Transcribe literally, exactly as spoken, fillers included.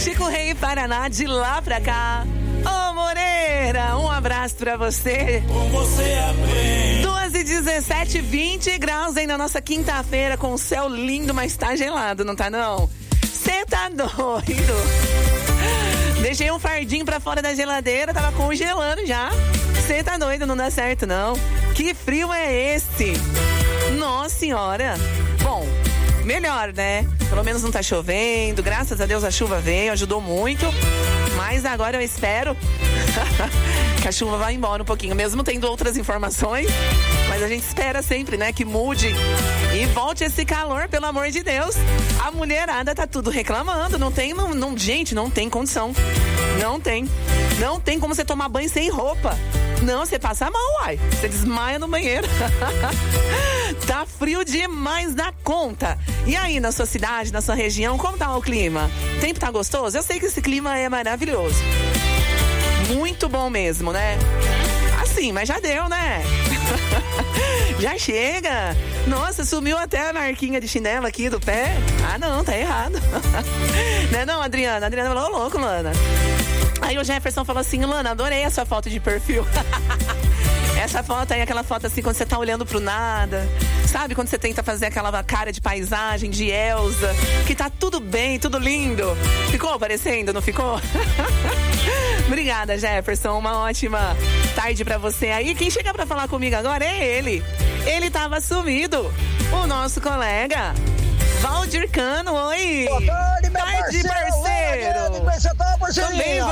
Chico Rei, Paraná, de lá pra cá. Ô Moreira, um abraço pra você. Com você aprende. duas e dezessete, vinte graus aí na nossa quinta-feira, com o céu lindo, mas tá gelado, não tá não? Cê tá doido? Deixei um fardinho pra fora da geladeira, tava congelando já. Cê tá doido, não dá certo não. Que frio é esse? Nossa senhora. Bom, melhor, né? Pelo menos não tá chovendo, graças a Deus a chuva veio, ajudou muito. Mas agora eu espero que a chuva vá embora um pouquinho, mesmo tendo outras informações. Mas a gente espera sempre, né, que mude e volte esse calor, pelo amor de Deus. A mulherada tá tudo reclamando, não tem, não, não, gente, não tem condição. Não tem. Não tem como você tomar banho sem roupa. Não, você passa mal, uai. Você desmaia no banheiro. Tá frio demais da conta. E aí, na sua cidade, na sua região, como tá o clima? O tempo tá gostoso? Eu sei que esse clima é maravilhoso. Muito bom mesmo, né? Assim, mas já deu, né? Já chega. Nossa, sumiu até a marquinha de chinelo aqui do pé. Ah, não, tá errado. Né não, Adriana? A Adriana falou, ô louco, Lana. Aí o Jefferson falou assim, Lana, adorei a sua foto de perfil. Essa foto aí, aquela foto assim, quando você tá olhando pro nada. Sabe, quando você tenta fazer aquela cara de paisagem, de Elsa, que tá tudo bem, tudo lindo. Ficou parecendo, não ficou? Obrigada, Jefferson. Uma ótima tarde pra você aí. Quem chega pra falar comigo agora é ele. Ele tava sumido. O nosso colega Valdir Cano. Oi. Boa tarde, meu tarde, parceiro. parceiro. Como é que você tá, parceirinho? Também,